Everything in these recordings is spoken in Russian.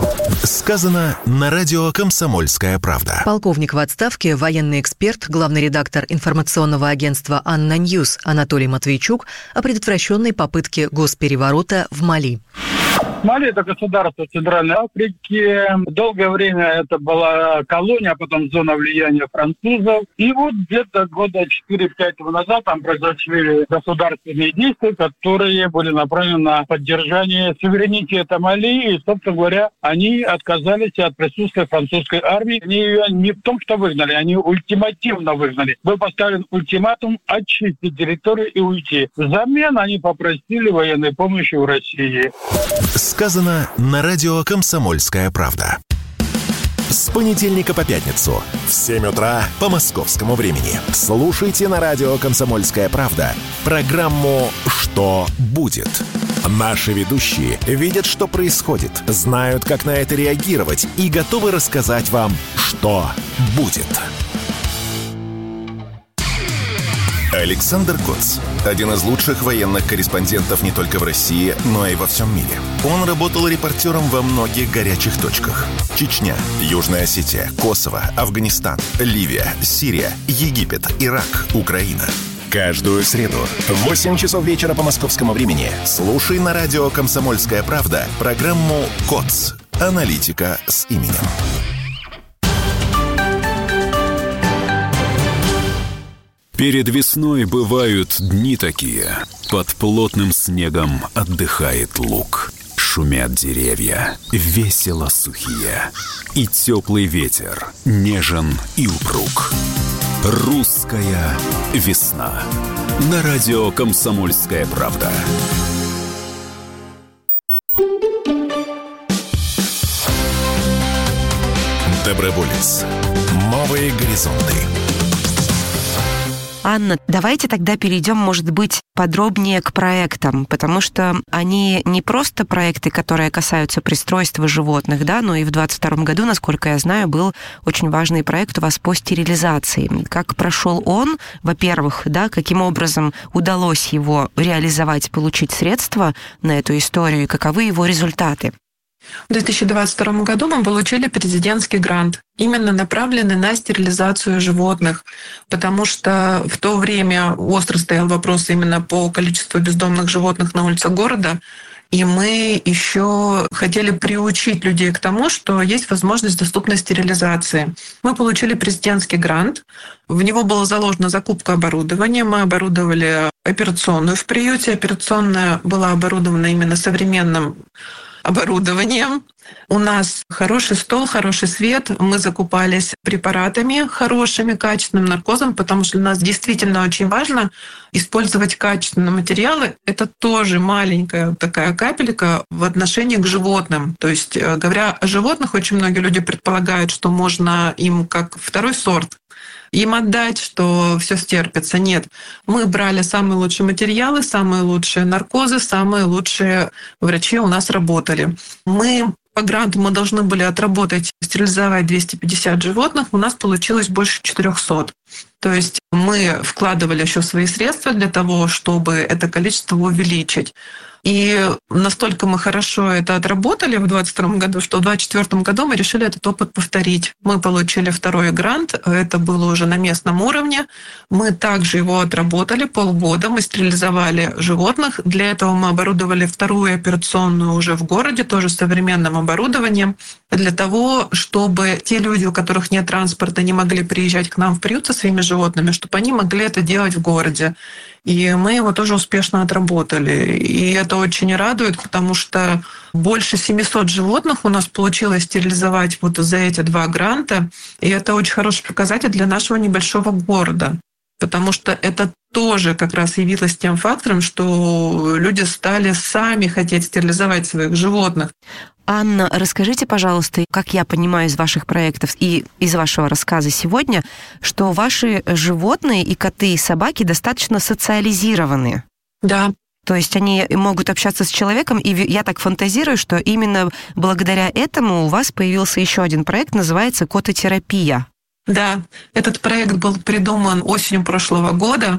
Сказано на радио «Комсомольская правда». Полковник в отставке, военный эксперт, главный редактор информационного агентства «Анна Ньюс» Анатолий Матвейчук о предотвращенной попытке госпереворота в Мали. Мали – это государство Центральной Африки. Долгое время это была колония, а потом зона влияния французов. И вот где-то года 4-5 назад там произошли государственные действия, которые были направлены на поддержание суверенитета Мали. И, собственно говоря, они отказались от присутствия французской армии. Они ее не в том, что выгнали, они ультимативно выгнали. Был поставлен ультиматум очистить территорию и уйти. Взамен они попросили военной помощи у России. Сказано на радио «Комсомольская правда». С понедельника по пятницу в 7 утра по московскому времени. Слушайте на радио «Комсомольская правда» программу «Что будет?». Наши ведущие видят, что происходит, знают, как на это реагировать и готовы рассказать вам, что будет. Александр Коц – один из лучших военных корреспондентов не только в России, но и во всем мире. Он работал репортером во многих горячих точках. Чечня, Южная Осетия, Косово, Афганистан, Ливия, Сирия, Египет, Ирак, Украина. Каждую среду в 8 часов вечера по московскому времени слушай на радио «Комсомольская правда» программу «Коц. Аналитика с именем». Перед весной бывают дни такие. Под плотным снегом отдыхает луг. Шумят деревья, весело сухие. И теплый ветер нежен и упруг. Русская весна. На радио «Комсомольская правда». Доброволец. Новые горизонты. Анна, давайте тогда перейдем, может быть, подробнее к проектам, потому что они не просто проекты, которые касаются пристройства животных, да, но и в 2022 году, насколько я знаю, был очень важный проект у вас по стерилизации. Как прошел он, во-первых, да, каким образом удалось его реализовать, получить средства на эту историю, и каковы его результаты? В 2022 году мы получили президентский грант, именно направленный на стерилизацию животных, потому что в то время остро стоял вопрос именно по количеству бездомных животных на улицах города, и мы еще хотели приучить людей к тому, что есть возможность доступной стерилизации. Мы получили президентский грант, в него была заложена закупка оборудования, мы оборудовали операционную в приюте, операционная была оборудована именно современным оборудованием. У нас хороший стол, хороший свет. Мы закупались препаратами хорошими, качественным наркозом, потому что для нас действительно очень важно использовать качественные материалы. Это тоже маленькая такая капелька в отношении к животным. То есть, говоря о животных, очень многие люди предполагают, что можно им как второй сорт им отдать, что все стерпится. Нет. Мы брали самые лучшие материалы, самые лучшие наркозы, самые лучшие врачи у нас работали. По гранту мы должны были отработать, стерилизовать 250 животных, у нас получилось больше 400. То есть мы вкладывали еще свои средства для того, чтобы это количество увеличить. И настолько мы хорошо это отработали в 2022 году, что в 2024 году мы решили этот опыт повторить. Мы получили второй грант, это было уже на местном уровне. Мы также его отработали полгода, мы стерилизовали животных. Для этого мы оборудовали вторую операционную уже в городе, тоже с современным оборудованием, для того, чтобы те люди, у которых нет транспорта, не могли приезжать к нам в приют со своими животными, чтобы они могли это делать в городе. И мы его тоже успешно отработали. И это очень радует, потому что больше 700 животных у нас получилось стерилизовать вот за эти 2 гранта. И это очень хороший показатель для нашего небольшого города. Потому что это тоже как раз явилось тем фактором, что люди стали сами хотеть стерилизовать своих животных. Анна, расскажите, пожалуйста, как я понимаю из ваших проектов и из вашего рассказа сегодня, что ваши животные и коты, и собаки достаточно социализированы. Да. То есть они могут общаться с человеком, и я так фантазирую, что именно благодаря этому у вас появился еще один проект, называется «Кототерапия». Да, этот проект был придуман осенью прошлого года.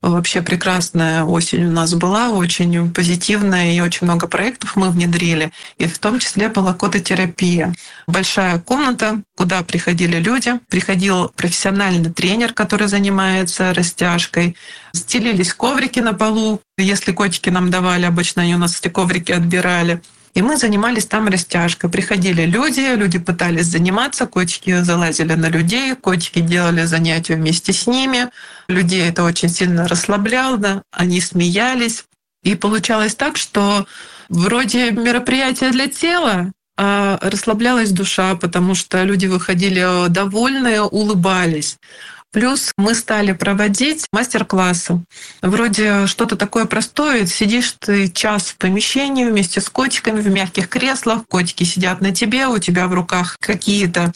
Вообще прекрасная осень у нас была, очень позитивная, и очень много проектов мы внедрили. И в том числе была кототерапия. Большая комната, куда приходили люди. Приходил профессиональный тренер, который занимается растяжкой. Стелились коврики на полу. Если котики нам давали, обычно они у нас эти коврики отбирали. И мы занимались там растяжкой. Приходили люди пытались заниматься, котики залазили на людей, котики делали занятия вместе с ними. Людей это очень сильно расслабляло, они смеялись. И получалось так, что вроде мероприятие для тела, а расслаблялась душа, потому что люди выходили довольные, улыбались. Плюс мы стали проводить мастер-классы. Вроде что-то такое простое. Сидишь ты час в помещении вместе с котиками в мягких креслах. Котики сидят на тебе, у тебя в руках какие-то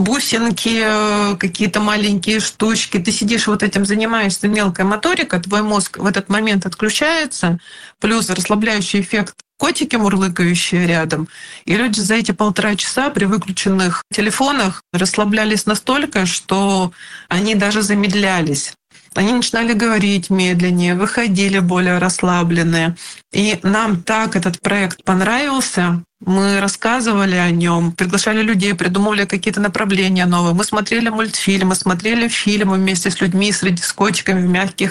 бусинки, какие-то маленькие штучки. Ты сидишь вот этим, занимаешься мелкой моторикой, твой мозг в этот момент отключается. Плюс расслабляющий эффект котики, мурлыкающие рядом. И люди за эти 1,5 часа при выключенных телефонах расслаблялись настолько, что они даже замедлялись. Они начинали говорить медленнее, выходили более расслабленные. И нам так этот проект понравился. Мы рассказывали о нем, приглашали людей, придумывали какие-то направления новые. Мы смотрели мультфильмы, смотрели фильмы вместе с людьми, с котиками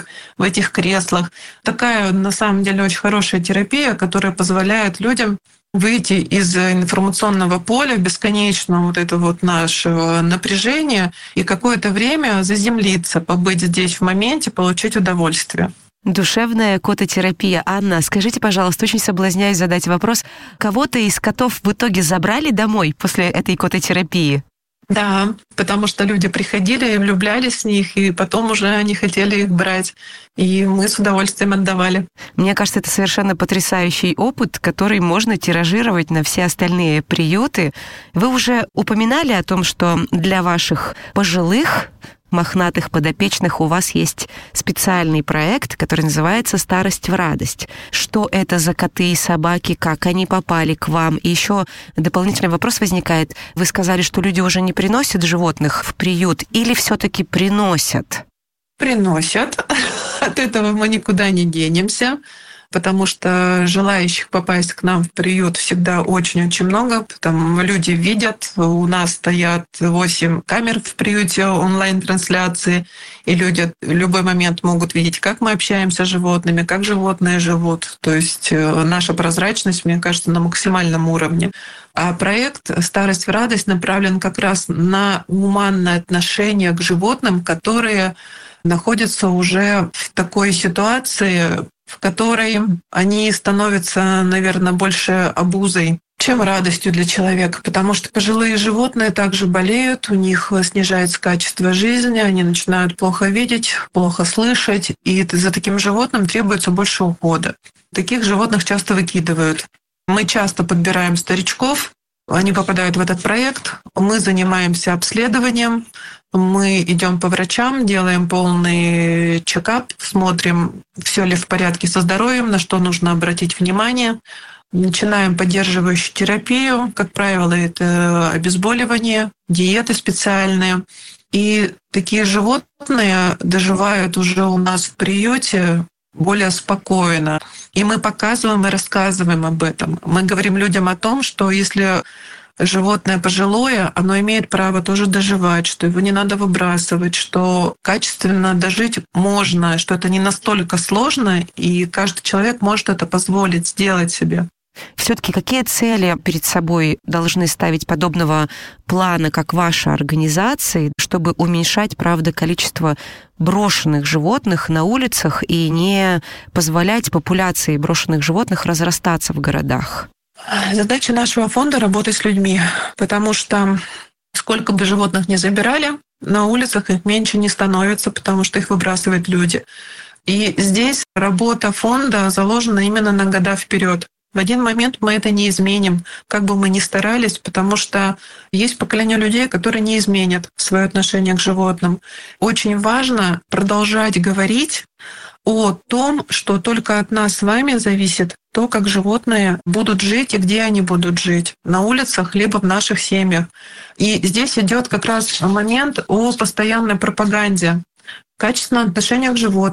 в этих креслах. Такая, на самом деле, очень хорошая терапия, которая позволяет людям выйти из информационного поля, бесконечно вот это вот наше напряжение, и какое-то время заземлиться, побыть здесь в моменте, получить удовольствие. Душевная кототерапия. Анна, скажите, пожалуйста, очень соблазняюсь задать вопрос. Кого-то из котов в итоге забрали домой после этой кототерапии? Да, потому что люди приходили и влюблялись в них, и потом уже они хотели их брать. И мы с удовольствием отдавали. Мне кажется, это совершенно потрясающий опыт, который можно тиражировать на все остальные приюты. Вы уже упоминали о том, что для ваших пожилых мохнатых подопечных у вас есть специальный проект, который называется «Старость в радость». Что это за коты и собаки, как они попали к вам? И еще дополнительный вопрос возникает. Вы сказали, что люди уже не приносят животных в приют или все-таки приносят? Приносят. От этого мы никуда не денемся, потому что желающих попасть к нам в приют всегда очень-очень много. Там люди видят, у нас стоят 8 камер в приюте онлайн-трансляции, и люди в любой момент могут видеть, как мы общаемся с животными, как животные живут. То есть наша прозрачность, мне кажется, на максимальном уровне. А проект «Старость в радость» направлен как раз на гуманное отношение к животным, которые находятся уже в такой ситуации, в которой они становятся, наверное, больше обузой, чем радостью для человека. Потому что пожилые животные также болеют, у них снижается качество жизни, они начинают плохо видеть, плохо слышать, и за таким животным требуется больше ухода. Таких животных часто выкидывают. Мы часто подбираем старичков, они попадают в этот проект, мы занимаемся обследованием, мы идем по врачам, делаем полный чекап, смотрим, все ли в порядке со здоровьем, на что нужно обратить внимание. Начинаем поддерживающую терапию. Как правило, это обезболивание, диеты специальные. И такие животные доживают уже у нас в приюте более спокойно. И мы показываем и рассказываем об этом. Мы говорим людям о том, что если животное пожилое, оно имеет право тоже доживать, что его не надо выбрасывать, что качественно дожить можно, что это не настолько сложно, и каждый человек может это позволить сделать себе. Все-таки какие цели перед собой должны ставить подобного плана, как ваша организация, чтобы уменьшать, правда, количество брошенных животных на улицах и не позволять популяции брошенных животных разрастаться в городах? Задача нашего фонда — работать с людьми, потому что сколько бы животных ни забирали, на улицах их меньше не становится, потому что их выбрасывают люди. И здесь работа фонда заложена именно на года вперед. В один момент мы это не изменим, как бы мы ни старались, потому что есть поколение людей, которые не изменят свое отношение к животным. Очень важно продолжать говорить о том, что только от нас с вами зависит то, как животные будут жить и где они будут жить, на улицах либо в наших семьях. И здесь идет как раз момент о постоянной пропаганде. Качественное отношение к животным,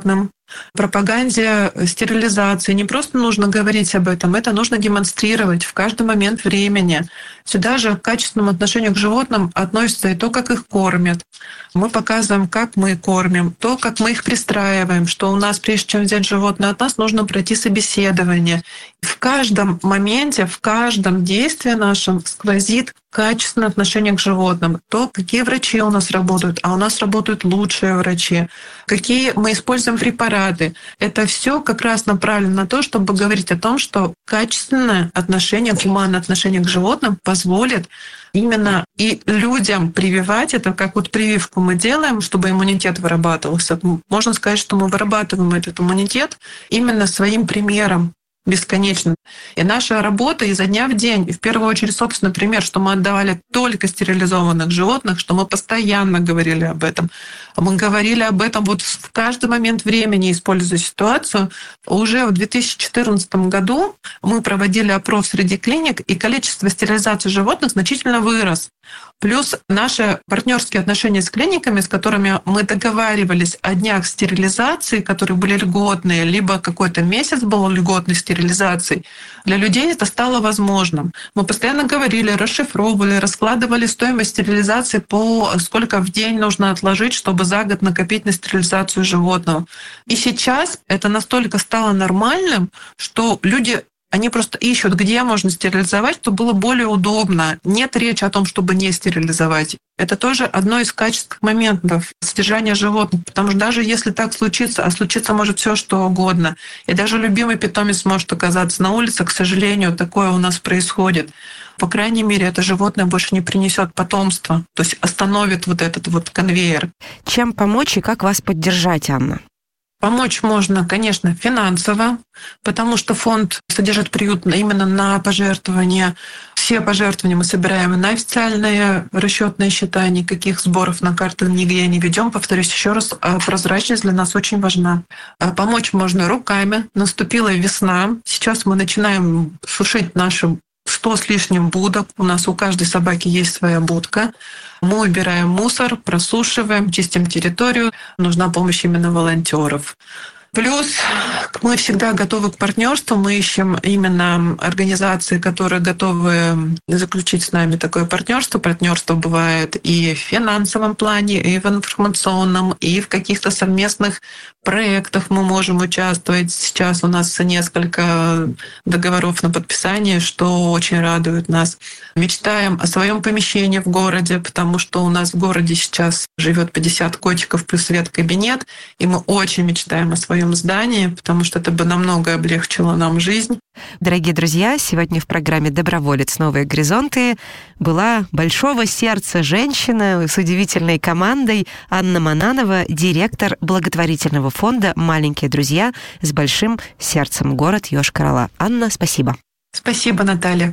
пропаганде стерилизации. Не просто нужно говорить об этом, это нужно демонстрировать в каждый момент времени. Сюда же к качественному отношению к животным относится и то, как их кормят. Мы показываем, как мы кормим, то, как мы их пристраиваем, что у нас, прежде чем взять животное от нас, нужно пройти собеседование. В каждом моменте, в каждом действии нашем сквозит качественное отношение к животным. То, какие врачи у нас работают, а у нас работают лучшие врачи, какие мы используем препараты. Это все как раз направлено на то, чтобы говорить о том, что качественное отношение, гуманное отношение к животным позволит именно и людям прививать это, как вот прививку мы делаем, чтобы иммунитет вырабатывался. Можно сказать, что мы вырабатываем этот иммунитет именно своим примером. Бесконечно. И наша работа изо дня в день, и в первую очередь, собственно, пример, что мы отдавали только стерилизованных животных, что мы постоянно говорили об этом. Мы говорили об этом вот в каждый момент времени, используя ситуацию. Уже в 2014 году мы проводили опрос среди клиник, и количество стерилизации животных значительно вырос. Плюс наши партнерские отношения с клиниками, с которыми мы договаривались о днях стерилизации, которые были льготные, либо какой-то месяц был льготной стерилизации, для людей это стало возможным. Мы постоянно говорили, расшифровывали, раскладывали стоимость стерилизации по сколько в день нужно отложить, чтобы за год накопить на стерилизацию животного. И сейчас это настолько стало нормальным, что люди они просто ищут, где можно стерилизовать, чтобы было более удобно. Нет речи о том, чтобы не стерилизовать. Это тоже одно из качественных моментов содержания животных, потому что даже если так случится, а случиться может все что угодно, и даже любимый питомец может оказаться на улице, к сожалению, такое у нас происходит. По крайней мере, это животное больше не принесет потомства, то есть остановит вот этот вот конвейер. Чем помочь и как вас поддержать, Анна? Помочь можно, конечно, финансово, потому что фонд содержит приют именно на пожертвования. Все пожертвования мы собираем на официальные расчетные счета, никаких сборов на карты нигде не ведем. Повторюсь еще раз, прозрачность для нас очень важна. Помочь можно руками. Наступила весна. Сейчас мы начинаем сушить наши 100 с лишним будок. У нас у каждой собаки есть своя будка. Мы убираем мусор, просушиваем, чистим территорию. Нужна помощь именно волонтеров. Плюс мы всегда готовы к партнерству. Мы ищем именно организации, которые готовы заключить с нами такое партнерство. Партнерство бывает и в финансовом плане, и в информационном, и в каких-то совместных проектах мы можем участвовать. Сейчас у нас несколько договоров на подписание, что очень радует нас. Мечтаем о своем помещении в городе, потому что у нас в городе сейчас живет 50 котиков плюс веткабинет, и мы очень мечтаем о своем здании, потому что это бы намного облегчило нам жизнь. Дорогие друзья, сегодня в программе «Доброволец. Новые горизонты» была большого сердца женщина с удивительной командой Анна Мананова, директор благотворительного фонда «Маленькие друзья» с большим сердцем, город Йошкар-Ола. Анна, спасибо. Спасибо, Наталья.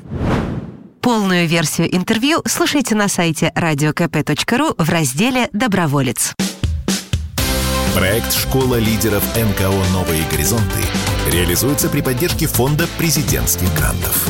Полную версию интервью слушайте на сайте radiokp.ru в разделе «Доброволец». Проект «Школа лидеров НКО «Новые горизонты» реализуется при поддержке Фонда президентских грантов.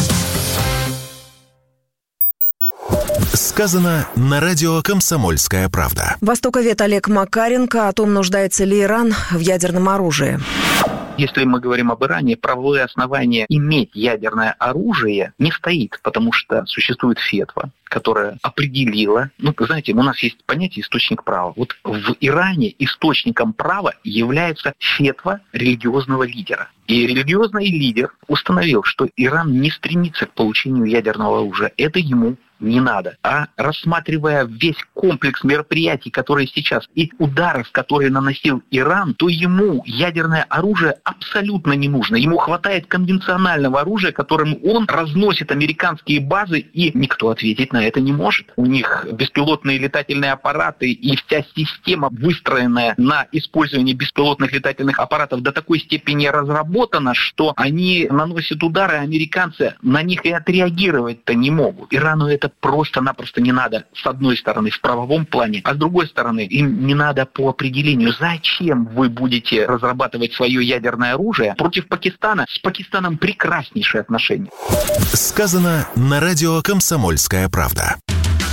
Сказано на радио «Комсомольская правда». Востоковед Олег Макаренко о том, нуждается ли Иран в ядерном оружии. Если мы говорим об Иране, правовое основание иметь ядерное оружие не стоит, потому что существует фетва, которая определила, знаете, у нас есть понятие источник права. Вот в Иране источником права является фетва религиозного лидера. И религиозный лидер установил, что Иран не стремится к получению ядерного оружия. Это ему не надо. А рассматривая весь комплекс мероприятий, которые сейчас, и ударов, которые наносил Иран, то ему ядерное оружие абсолютно не нужно. Ему хватает конвенционального оружия, которым он разносит американские базы, и никто ответить на это не может. У них беспилотные летательные аппараты и вся система, выстроенная на использовании беспилотных летательных аппаратов, до такой степени разработана, что они наносят удары, а американцы на них и отреагировать-то не могут. Ирану это просто-напросто не надо, с одной стороны, в правовом плане, а с другой стороны, им не надо по определению. Зачем вы будете разрабатывать свое ядерное оружие против Пакистана? С Пакистаном прекраснейшие отношения. Сказано на радио «Комсомольская правда».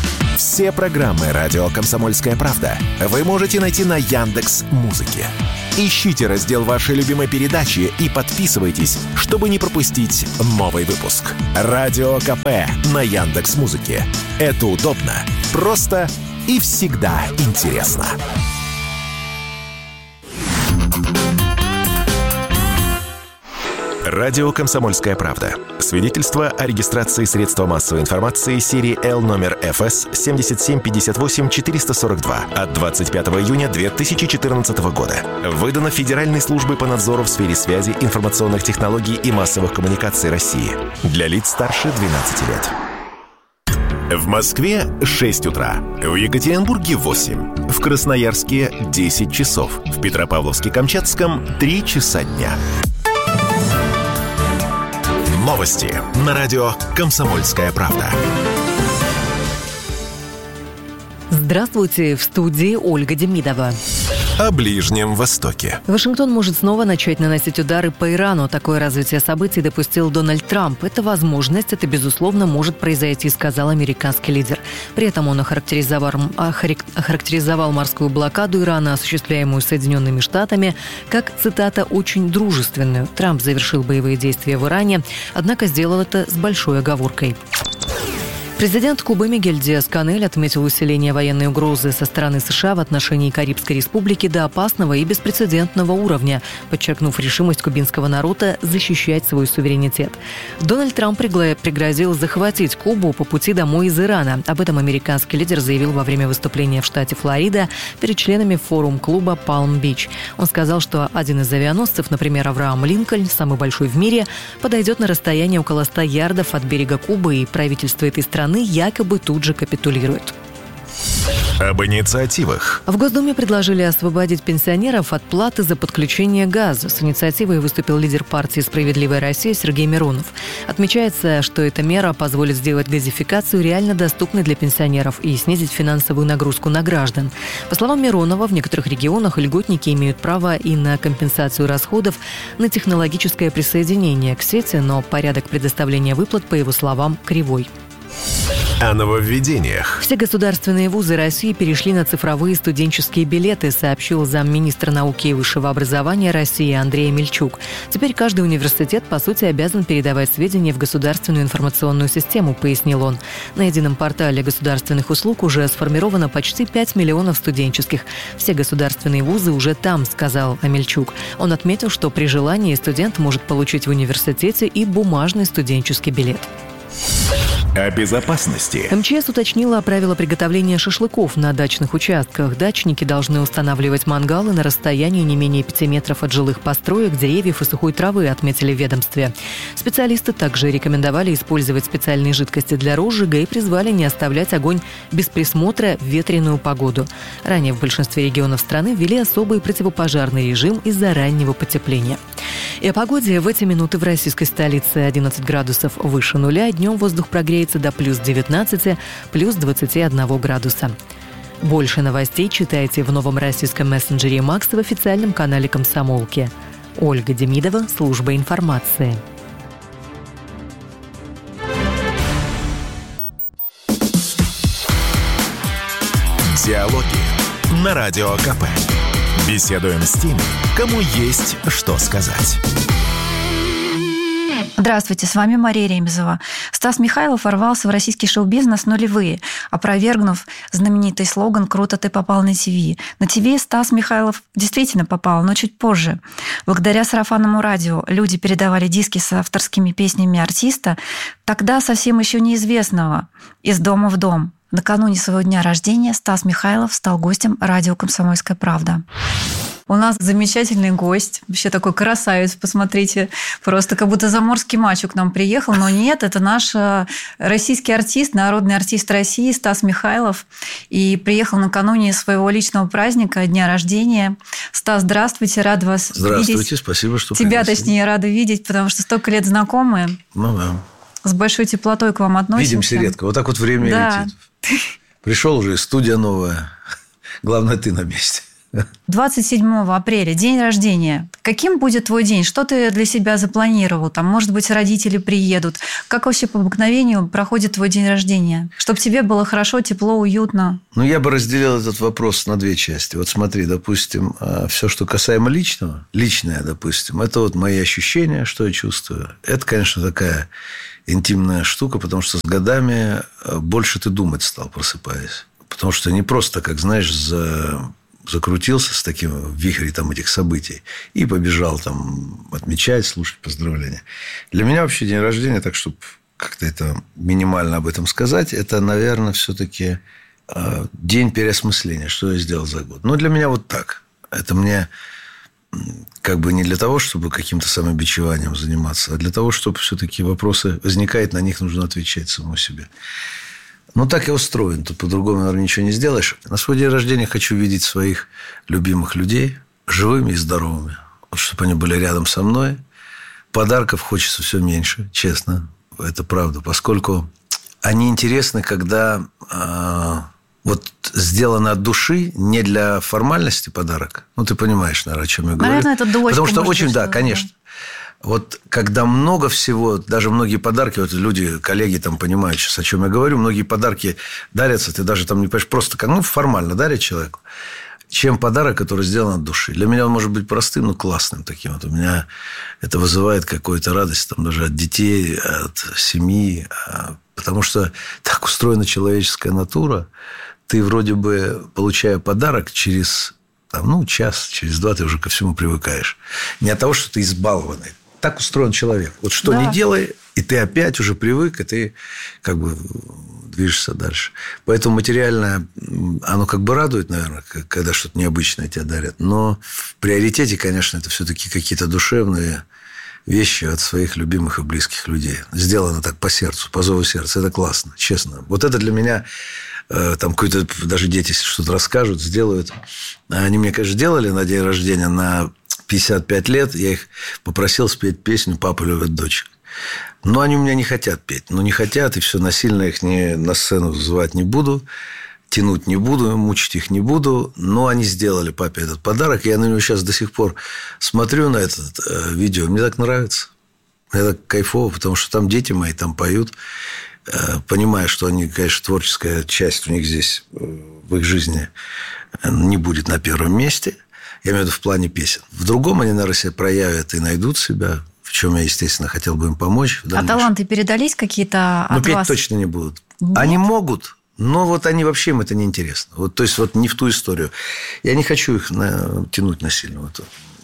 Все программы радио «Комсомольская правда» вы можете найти на Яндекс.Музыке. Ищите раздел вашей любимой передачи и подписывайтесь, чтобы не пропустить новый выпуск. Радио КП на Яндекс.Музыке. Это удобно, просто и всегда интересно. Радио «Комсомольская правда». Свидетельство о регистрации средства массовой информации серии Л номер ФС 7758-442 от 25 июня 2014 года. Выдано Федеральной службой по надзору в сфере связи, информационных технологий и массовых коммуникаций России. Для лиц старше 12 лет. В Москве 6 утра, в Екатеринбурге 8, в Красноярске 10 часов, в Петропавловске-Камчатском 3 часа дня. Новости на радио «Комсомольская правда». Здравствуйте, в студии Ольга Демидова. О Ближнем Востоке. Вашингтон может снова начать наносить удары по Ирану. Такое развитие событий допустил Дональд Трамп. Это возможность, это, безусловно, может произойти, сказал американский лидер. При этом он охарактеризовал морскую блокаду Ирана, осуществляемую Соединенными Штатами, как, цитата, «очень дружественную». Трамп завершил боевые действия в Иране, однако сделал это с большой оговоркой. Президент Кубы Мигель Диас-Канель отметил усиление военной угрозы со стороны США в отношении Карибской республики до опасного и беспрецедентного уровня, подчеркнув решимость кубинского народа защищать свой суверенитет. Дональд Трамп пригрозил захватить Кубу по пути домой из Ирана. Об этом американский лидер заявил во время выступления в штате Флорида перед членами форум-клуба «Палм-Бич». Он сказал, что один из авианосцев, например, Авраам Линкольн, самый большой в мире, подойдет на расстояние около 100 ярдов от берега Кубы, и правительство этой страны якобы тут же капитулирует. Об инициативах. В Госдуме предложили освободить пенсионеров от платы за подключение газа. С инициативой выступил лидер партии «Справедливая Россия» Сергей Миронов. Отмечается, что эта мера позволит сделать газификацию реально доступной для пенсионеров и снизить финансовую нагрузку на граждан. По словам Миронова, в некоторых регионах льготники имеют право и на компенсацию расходов на технологическое присоединение к сети, но порядок предоставления выплат, по его словам, кривой. О нововведениях. Все государственные вузы России перешли на цифровые студенческие билеты, сообщил замминистра науки и высшего образования России Андрей Амельчук. Теперь каждый университет, по сути, обязан передавать сведения в государственную информационную систему, пояснил он. На едином портале государственных услуг уже сформировано почти 5 миллионов студенческих. Все государственные вузы уже там, сказал Амельчук. Он отметил, что при желании студент может получить в университете и бумажный студенческий билет. О безопасности. МЧС уточнила правила приготовления шашлыков на дачных участках. Дачники должны устанавливать мангалы на расстоянии не менее 5 метров от жилых построек, деревьев и сухой травы, отметили в ведомстве. Специалисты также рекомендовали использовать специальные жидкости для розжига и призвали не оставлять огонь без присмотра в ветреную погоду. Ранее в большинстве регионов страны ввели особый противопожарный режим из-за раннего потепления. И о погоде в эти минуты в российской столице 11 градусов выше нуля, днем воздух прогреется до плюс 19, плюс 21 градуса. Больше новостей читайте в новом российском мессенджере «Макс» в официальном канале «Комсомолки». Ольга Демидова, служба информации. Диалоги на Радио КП. Беседуем с теми, кому есть что сказать. Здравствуйте, с вами Мария Ремезова. Стас Михайлов ворвался в российский шоу-бизнес нулевые, опровергнув знаменитый слоган «Круто ты попал на ТВ». На ТВ Стас Михайлов действительно попал, но чуть позже. Благодаря сарафанному радио люди передавали диски с авторскими песнями артиста, тогда совсем еще неизвестного, из дома в дом. Накануне своего дня рождения Стас Михайлов стал гостем радио «Комсомольская правда». У нас замечательный гость, вообще такой красавец, посмотрите, просто как будто заморский мачо к нам приехал, но нет, это наш российский артист, народный артист России Стас Михайлов, и приехал накануне своего личного праздника, дня рождения. Стас, здравствуйте, рад вас видеть. Здравствуйте, спасибо, что Тебя, пригласили. точнее, рада видеть, потому что столько лет знакомы. Ну да. С большой теплотой к вам относимся. Видимся редко, вот так вот время летит. Пришел уже, студия новая, главное, ты на месте. 27 апреля, день рождения. Каким будет твой день? Что ты для себя запланировал? Там, может быть, родители приедут. Как вообще по обыкновению проходит твой день рождения? Чтобы тебе было хорошо, тепло, уютно. Ну, я бы разделил этот вопрос на две части. Вот смотри, допустим, все, что касаемо личного, личное, допустим, это вот мои ощущения, что я чувствую. Это, конечно, такая интимная штука, потому что с годами больше ты думать стал, просыпаясь. Потому что не просто, как знаешь, закрутился с таким в вихре там, этих событий и побежал там отмечать, слушать поздравления. Для меня вообще день рождения, так чтобы как-то это минимально об этом сказать, это, наверное, все-таки день переосмысления, что я сделал за год. Но для меня вот так. Это мне как бы не для того, чтобы каким-то самобичеванием заниматься, а для того, чтобы все-таки вопросы возникают, на них нужно отвечать самому себе. Ну, так я устроен. Тут по-другому, наверное, ничего не сделаешь. На свой день рождения хочу видеть своих любимых людей живыми и здоровыми. Вот, чтобы они были рядом со мной. Подарков хочется все меньше, честно. Это правда. Поскольку они интересны, когда вот сделано от души, не для формальности подарок. Ну, ты понимаешь, наверное, о чем я говорю. Наверное, это дочка. Потому что очень, быть, да, конечно. Вот когда много всего, даже многие подарки, вот люди, коллеги там понимают сейчас, о чем я говорю, многие подарки дарятся, ты даже там не понимаешь, просто как, ну, формально дарят человеку, чем подарок, который сделан от души. Для меня он может быть простым, но классным таким. Вот у меня это вызывает какую-то радость там, даже от детей, от семьи, потому что так устроена человеческая натура. Ты вроде бы, получая подарок, через там, ну, час, через два ты уже ко всему привыкаешь. Не от того, что ты избалованный. Так устроен человек. Вот что не делай, и ты опять уже привык, и ты как бы движешься дальше. Поэтому материальное, оно как бы радует, наверное, когда что-то необычное тебе дарят. Но в приоритете, конечно, это все-таки какие-то душевные вещи от своих любимых и близких людей. Сделано так по сердцу, по зову сердца. Это классно, честно. Вот это для меня... Там какой-то, даже дети, если что-то расскажут, сделают. Они мне, конечно, делали на день рождения на 55 лет. Я их попросил спеть песню «Папа любит дочек». Но они у меня не хотят петь. Ну, не хотят, и все, насильно их на сцену звать не буду, тянуть не буду, мучить их не буду. Но они сделали папе этот подарок. Я на него сейчас до сих пор смотрю на это видео. Мне так нравится. Мне так кайфово, потому что там дети мои там поют. Понимая, что они, конечно, творческая часть у них здесь в их жизни не будет на первом месте. Я имею в виду в плане песен. В другом они, наверное, себя проявят и найдут себя, в чем я, естественно, хотел бы им помочь. А таланты передались какие-то от вас? Но петь точно не будут. Нет? Они могут, но вот они вообще, им это неинтересно. Вот, то есть, вот не в ту историю. Я не хочу их тянуть насильно. Вот.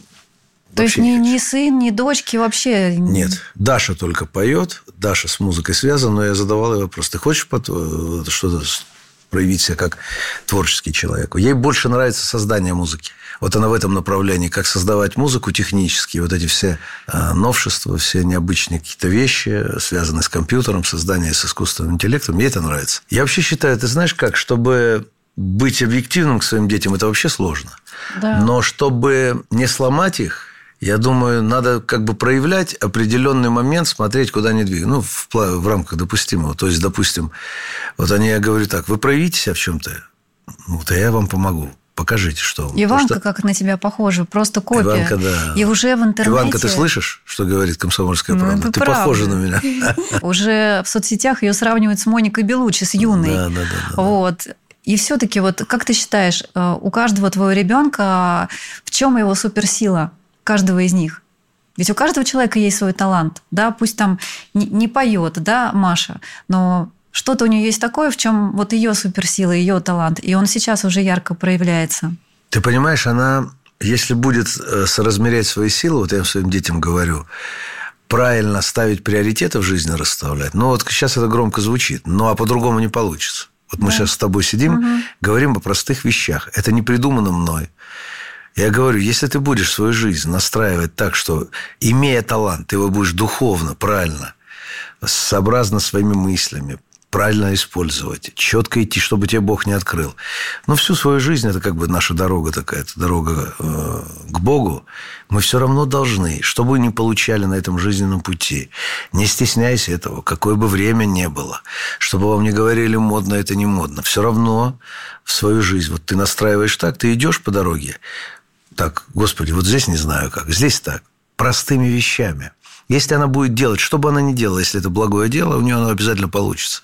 То есть ни сын, ни дочки вообще... Нет. Даша только поет. Даша с музыкой связана. Но я задавал ей вопрос. Ты хочешь что-то проявить себя как творческий человек? Ей больше нравится создание музыки. Вот она в этом направлении. Как создавать музыку технически. Вот эти все новшества, все необычные какие-то вещи, связанные с компьютером, создание с искусственным интеллектом. Ей это нравится. Я вообще считаю, ты знаешь как, чтобы... быть объективным к своим детям, это вообще сложно. Да. Но чтобы не сломать их, я думаю, надо как бы проявлять определенный момент, смотреть, куда они двигаются. Ну, в рамках допустимого. То есть, допустим, вот они, я говорю так, вы проявите себя в чем-то, ну, то я вам помогу. Покажите, что... Иванка как на тебя похожа, просто копия. Иванка, да. И уже в интернете... Иванка, ты слышишь, что говорит «Комсомольская правда»? Ну, ты правда. похожа на меня. Уже в соцсетях ее сравнивают с Моникой Белуччи, с юной. Да. Вот. И все-таки, вот как ты считаешь, у каждого твоего ребенка в чем его суперсила? Каждого из них. Ведь у каждого человека есть свой талант. Да, пусть там не поет, да, Маша, но что-то у нее есть такое, в чем вот ее суперсила, ее талант. И он сейчас уже ярко проявляется. Ты понимаешь, она, если будет соразмерять свои силы, вот я своим детям говорю, правильно ставить приоритеты в жизни, расставлять. Ну, вот сейчас это громко звучит, а по-другому не получится. Вот мы сейчас с тобой сидим, говорим о простых вещах. Это не придумано мной. Я говорю, если ты будешь свою жизнь настраивать так, что, имея талант, ты его будешь духовно, правильно, сообразно своими мыслями, правильно использовать, четко идти, чтобы тебе Бог не открыл. Но всю свою жизнь, это как бы наша дорога такая, это дорога к Богу, мы все равно должны, что бы ни получали на этом жизненном пути, не стесняйся этого, какое бы время ни было, чтобы вам не говорили, модно это не модно, все равно в свою жизнь, вот ты настраиваешь так, ты идешь по дороге, так, Господи, вот здесь не знаю как, здесь так, простыми вещами. Если она будет делать, что бы она ни делала, если это благое дело, у нее оно обязательно получится.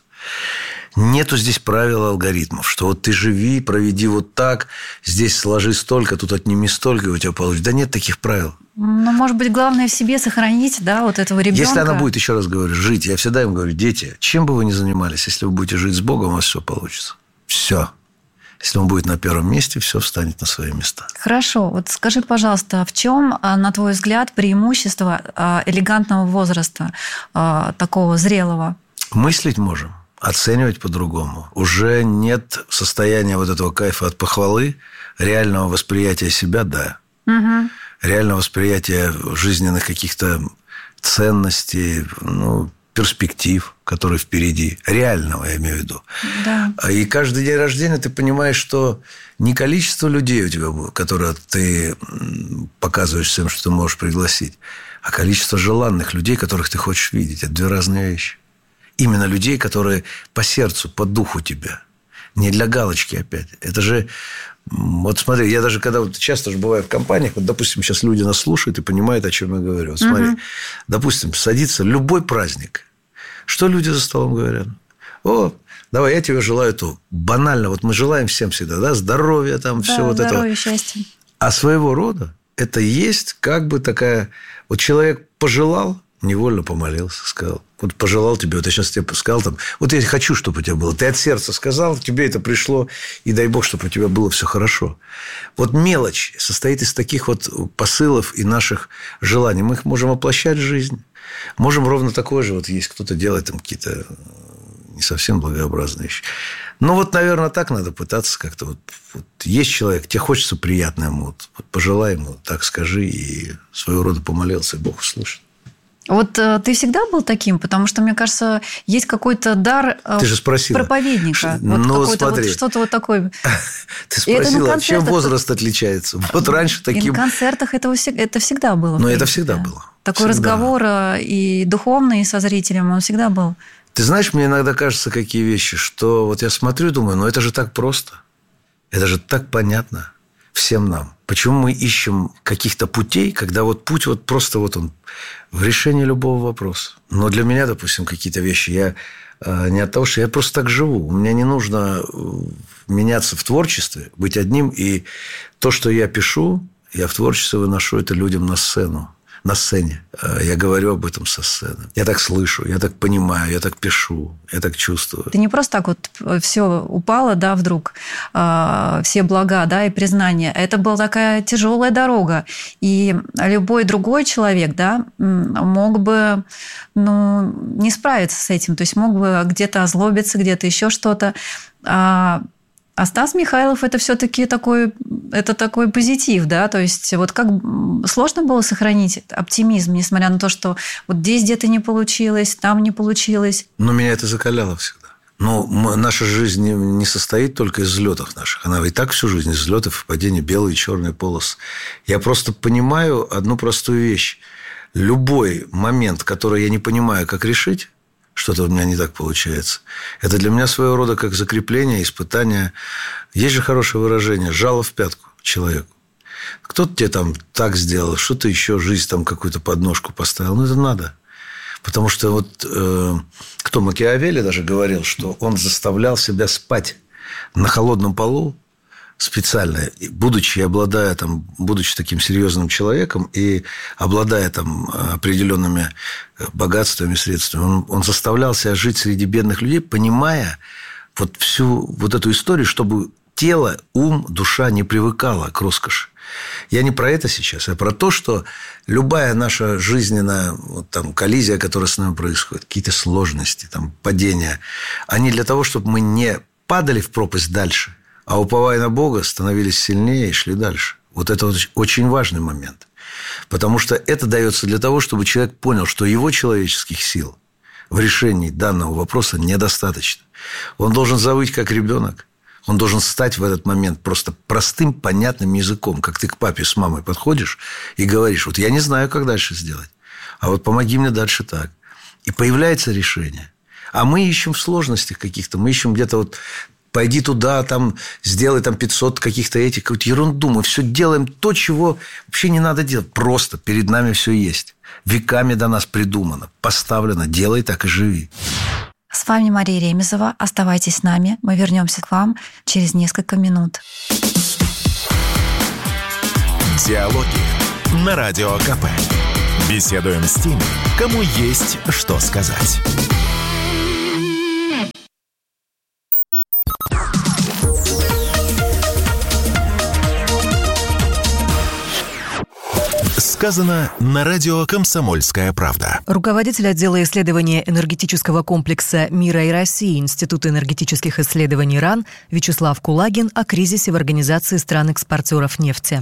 Нету здесь правил, алгоритмов, что вот ты живи, проведи вот так, здесь сложи столько, тут отними столько, и у тебя получится. Да нет таких правил. Ну, может быть, главное в себе сохранить, да, вот этого ребенка. Если она будет, еще раз говорю, жить, я всегда им говорю, дети, чем бы вы ни занимались, если вы будете жить с Богом, у вас все получится. Все. Если он будет на первом месте, все встанет на свои места. Хорошо. Вот скажи, пожалуйста, в чем, на твой взгляд, преимущество элегантного возраста, такого зрелого? Мыслить можем. Оценивать по-другому. Уже нет состояния вот этого кайфа от похвалы, реального восприятия себя, да. Угу. Реального восприятия жизненных каких-то ценностей, перспектив, которые впереди. Реального, я имею в виду. Да. И каждый день рождения ты понимаешь, что не количество людей у тебя будет, которые ты показываешь всем, что ты можешь пригласить, а количество желанных людей, которых ты хочешь видеть. Это две разные вещи. Именно людей, которые по сердцу, по духу тебя. Не для галочки опять. Это же... Вот смотри, я даже когда часто же бываю в компаниях, вот, допустим, сейчас люди нас слушают и понимают, о чем я говорю. Вот смотри, допустим, садится любой праздник. Что люди за столом говорят? О, давай, я тебе желаю то. Банально, вот мы желаем всем всегда, да, здоровья, там, да, все вот это. Здоровья, счастья. А своего рода это есть как бы такая... Вот человек пожелал, невольно помолился, сказал. Вот пожелал тебе, вот я сейчас тебе сказал, там, вот я хочу, чтобы у тебя было. Ты от сердца сказал, тебе это пришло, и дай Бог, чтобы у тебя было все хорошо. Вот мелочь состоит из таких вот посылов и наших желаний. Мы их можем воплощать в жизнь. Можем ровно такое же, вот есть кто-то делает там какие-то не совсем благообразные вещи. Ну, вот, наверное, так надо пытаться как-то. Вот есть человек, тебе хочется приятно ему, вот пожелай ему, так скажи, и своего рода помолился, и Бог услышит. Вот ты всегда был таким? Потому что, мне кажется, есть какой-то дар ты же спросила. Проповедника. Ну, смотри. Вот что-то вот такое. Ты спросила, чем возраст отличается? Вот раньше таким... И на концертах это всегда было. Ну, это всегда было. Такой разговор и духовный, и со зрителем, он всегда был. Ты знаешь, мне иногда кажется, какие вещи, что вот я смотрю и думаю, это же так просто. Это же так понятно всем нам. Почему мы ищем каких-то путей, когда вот путь вот просто вот он в решении любого вопроса. Но для меня, допустим, какие-то вещи, я не от того, что я просто так живу. У меня не нужно меняться в творчестве, быть одним. И то, что я пишу, я в творчестве выношу это людям на сцену. На сцене. Я говорю об этом со сцены. Я так слышу, я так понимаю, я так пишу, я так чувствую. Ты не просто так вот все упало, да, вдруг, все блага, да, и признания. Это была такая тяжелая дорога. И любой другой человек, да, мог бы, не справиться с этим. То есть мог бы где-то озлобиться, где-то еще что-то. А Стас Михайлов – это все-таки такой позитив, да, то есть вот как сложно было сохранить оптимизм, несмотря на то, что вот здесь где-то не получилось, там не получилось. Но меня это закаляло всегда. Но наша жизнь не состоит только из взлетов наших. Она и так всю жизнь из взлетов и падений, белые и черные полосы. Я просто понимаю одну простую вещь. Любой момент, который я не понимаю, как решить, что-то у меня не так получается. Это для меня своего рода как закрепление, испытание. Есть же хорошее выражение: жало в пятку человеку. Кто-то тебе там так сделал, что-то еще, жизнь там какую-то подножку поставил. Это надо. Потому что вот кто Макиавелли даже говорил, что он заставлял себя спать на холодном полу специально, будучи таким серьезным человеком и обладая там определенными богатствами, средствами, он заставлял себя жить среди бедных людей, понимая вот всю вот эту историю, чтобы тело, ум, душа не привыкала к роскоши. Я не про это сейчас, а про то, что любая наша жизненная коллизия, которая с нами происходит, какие-то сложности, падения, они для того, чтобы мы не падали в пропасть дальше, а уповая на Бога, становились сильнее и шли дальше. Вот это очень важный момент. Потому что это дается для того, чтобы человек понял, что его человеческих сил в решении данного вопроса недостаточно. Он должен завыть как ребенок. Он должен стать в этот момент просто простым, понятным языком. Как ты к папе с мамой подходишь и говоришь: вот я не знаю, как дальше сделать, а вот помоги мне дальше так. И появляется решение. А мы ищем в сложностях каких-то. Мы ищем где-то вот пойди туда, там, сделай там 500 каких-то этих, какую-то ерунду. Мы все делаем то, чего вообще не надо делать. Просто перед нами все есть. Веками до нас придумано, поставлено. Делай так и живи. С вами Мария Ремезова. Оставайтесь с нами. Мы вернемся к вам через несколько минут. Диалоги на Радио КП. Беседуем с теми, кому есть что сказать. Сказано на радио «Комсомольская правда». Руководитель отдела исследования энергетического комплекса «Мира и России» Института энергетических исследований РАН Вячеслав Кулагин о кризисе в Организации стран-экспортеров нефти.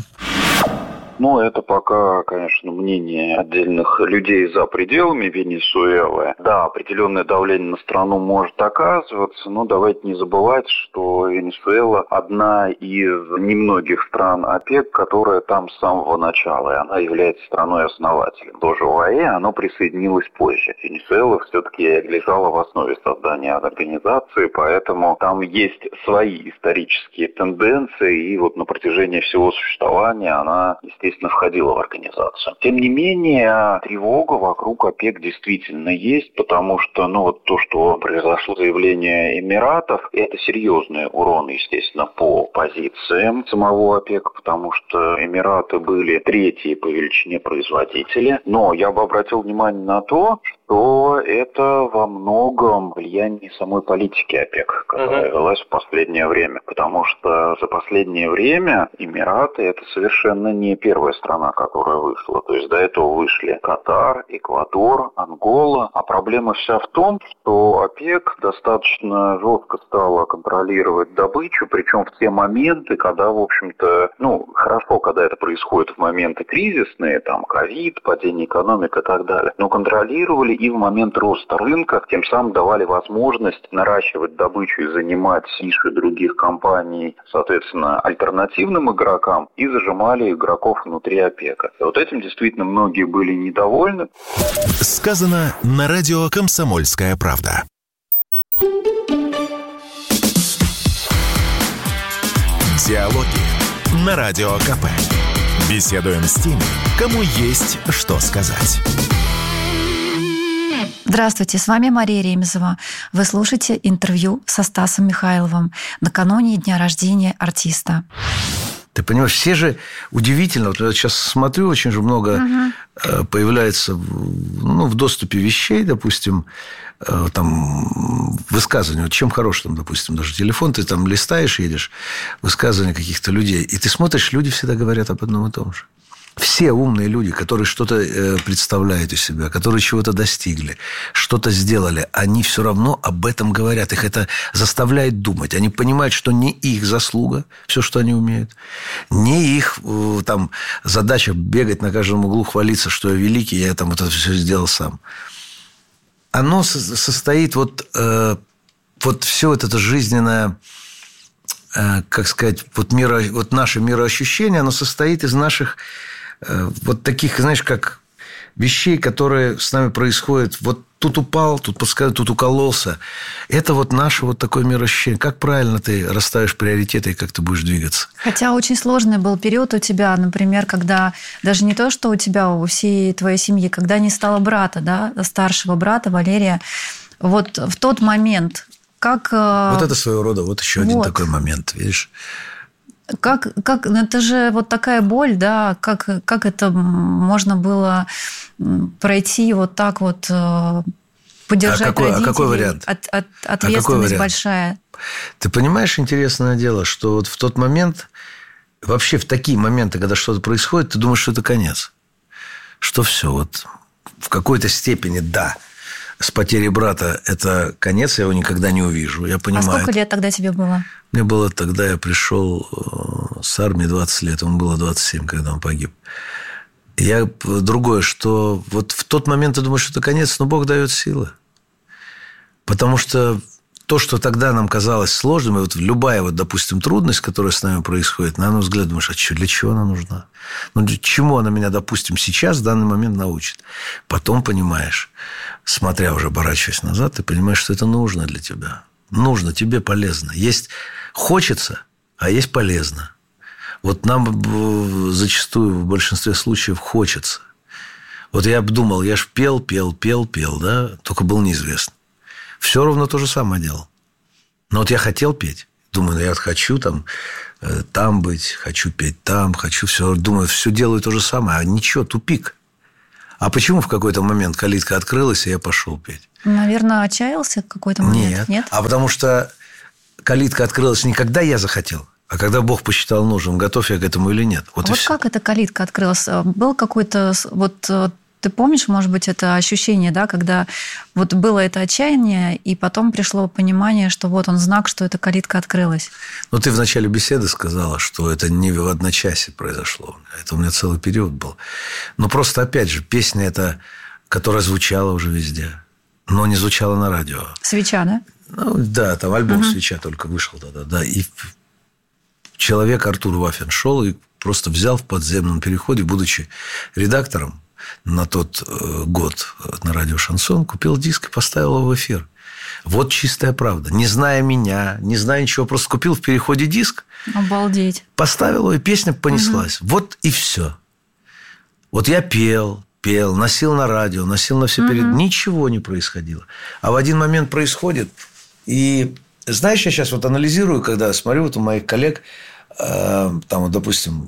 Ну, это пока, конечно, мнение отдельных людей за пределами Венесуэлы. Да, определенное давление на страну может оказываться, но давайте не забывать, что Венесуэла одна из немногих стран ОПЕК, которая там с самого начала, и она является страной-основателем. Тоже ОАЭ, оно присоединилось позже. Венесуэла все-таки лежала в основе создания организации, поэтому там есть свои исторические тенденции, и вот на протяжении всего существования она, естественно, входила в организацию. Тем не менее, тревога вокруг ОПЕК действительно есть, потому что, вот то, что произошло заявление Эмиратов, это серьезный урон, естественно, по позициям самого ОПЕК, потому что Эмираты были третьи по величине производители. Но я бы обратил внимание на то, что это во многом влияние самой политики ОПЕК, которая велась в последнее время. Потому что за последнее время Эмираты – это совершенно не первая страна, которая вышла. То есть до этого вышли Катар, Эквадор, Ангола. А проблема вся в том, что ОПЕК достаточно жестко стала контролировать добычу, причем в те моменты, когда, в общем-то, хорошо, когда это происходит в моменты кризисные, там, ковид, падение экономики и так далее, но контролировали и в момент роста рынка, тем самым давали возможность наращивать добычу и занимать ниши других компаний, соответственно, альтернативным игрокам, и зажимали игроков внутри ОПЕКа. И вот этим действительно многие были недовольны. Сказано на радио «Комсомольская правда». Диалоги на Радио КП. Беседуем с теми, кому есть что сказать. Здравствуйте, с вами Мария Ремезова. Вы слушаете интервью со Стасом Михайловым накануне дня рождения артиста. Ты понимаешь, все же удивительно, вот я сейчас смотрю, очень же много появляется в доступе вещей, допустим, там высказывания. Вот чем хорош там, допустим, даже телефон, ты там листаешь, едешь, высказывания каких-то людей, и ты смотришь, люди всегда говорят об одном и том же. Все умные люди, которые что-то представляют из себя, которые чего-то достигли, что-то сделали, они все равно об этом говорят. Их это заставляет думать. Они понимают, что не их заслуга, все, что они умеют, не их там задача бегать на каждом углу, хвалиться, что я великий, я там вот это все сделал сам. Оно состоит вот все вот это жизненное, как сказать, вот наше мироощущение, оно состоит из наших вот таких, знаешь, как вещей, которые с нами происходят. Вот тут упал, тут подсказал, тут укололся. Это вот наше вот такое мироощущение. Как правильно ты расставишь приоритеты и как ты будешь двигаться? Хотя очень сложный был период у тебя, например, когда даже не то, что у тебя, у всей твоей семьи, когда не стало брата, да, старшего брата Валерия, вот в тот момент, как... Вот это своего рода, вот еще один такой момент, видишь? Как это же вот такая боль, да, как это можно было пройти вот так вот, поддержать родителей? Какой вариант? Ответственность большая. Ты понимаешь, интересное дело, что вот в тот момент, вообще в такие моменты, когда что-то происходит, ты думаешь, что это конец. Что все, вот в какой-то степени, да, с потерей брата это конец, я его никогда не увижу, я понимаю. А сколько лет тогда тебе было? Мне было тогда, я пришел с армии 20 лет, ему было 27, когда он погиб. Другое, что вот в тот момент ты думаешь, что это конец, но Бог дает силы. Потому что то, что тогда нам казалось сложным, и вот любая, вот, допустим, трудность, которая с нами происходит, на мой взгляд, думаешь, для чего она нужна? Ну, для чему она меня, допустим, сейчас, в данный момент научит? Потом понимаешь, смотря уже, оборачиваясь назад, ты понимаешь, что это нужно для тебя. Нужно, тебе полезно. Есть хочется, а есть полезно. Вот нам зачастую в большинстве случаев хочется. Вот я обдумал, я ж пел, да, только был неизвестно. Все равно то же самое делал. Но вот я хотел петь. Думаю, я хочу там быть, хочу петь там, хочу все. Думаю, все делаю то же самое. А ничего, тупик. А почему в какой-то момент калитка открылась, и я пошел петь? Наверное, отчаялся в какой-то момент? Нет? А потому что калитка открылась не когда я захотел, а когда Бог посчитал нужным, готов я к этому или нет. Вот как эта калитка открылась? Был какой-то... Ты помнишь, может быть, это ощущение, да, когда вот было это отчаяние, и потом пришло понимание, что вот он знак, что эта калитка открылась? Ну, ты в начале беседы сказала, что это не в одночасье произошло. Это у меня целый период был. Но просто, опять же, песня эта, которая звучала уже везде, но не звучала на радио. «Свеча», да? Ну, да, там альбом «Свеча» только вышел тогда, да. И человек Артур Вафин шел и просто взял в подземном переходе, будучи редактором, на тот год на радио «Шансон», купил диск и поставил его в эфир. Вот чистая правда. Не зная меня, не зная ничего, просто купил в переходе диск. Обалдеть. Поставил его, и песня понеслась. Вот и все. Вот я пел, носил на радио, носил на все перед... Ничего не происходило. А в один момент происходит. И знаешь, я сейчас вот анализирую, когда смотрю вот у моих коллег, там, вот, допустим...